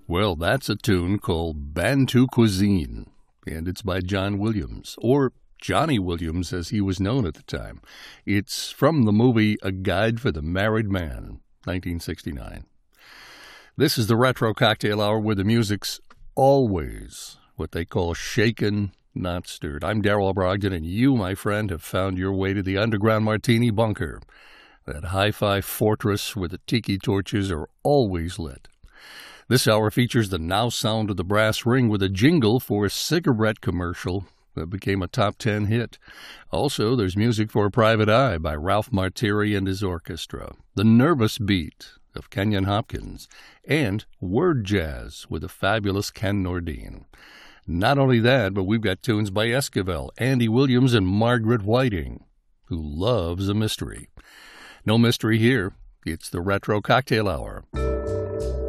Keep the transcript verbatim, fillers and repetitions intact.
Well, that's a tune called Bantu Cuisine, and it's by John Williams, or Johnny Williams as he was known at the time. It's from the movie A Guide for the Married Man, nineteen sixty-nine. This is the Retro Cocktail Hour where the music's always what they call shaken, not stirred. I'm Darrell Brogdon, and you, my friend, have found your way to the underground martini bunker, that hi-fi fortress where the tiki torches are always lit. This hour features the now sound of the brass ring with a jingle for a cigarette commercial that became a top ten hit. Also, there's music for Private Eye by Ralph Martiri and his orchestra, The Nervous Beat of Kenyon Hopkins, and Word Jazz with the fabulous Ken Nordine. Not only that, but we've got tunes by Esquivel, Andy Williams, and Margaret Whiting, who loves a mystery. No mystery here. It's the Retro Cocktail Hour.